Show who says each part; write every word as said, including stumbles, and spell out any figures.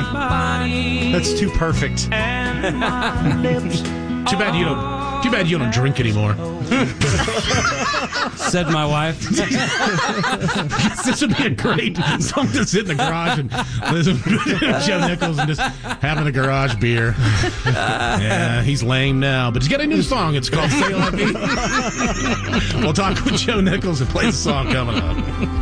Speaker 1: That's too perfect. Too bad you don't. Too bad you don't drink anymore.
Speaker 2: Said my wife.
Speaker 1: This would be a great song to sit in the garage and listen to Joe Nichols and just having a garage beer. Yeah, he's lame now, but he's got a new song. It's called Say La Vie. We'll talk with Joe Nichols and play the song coming up.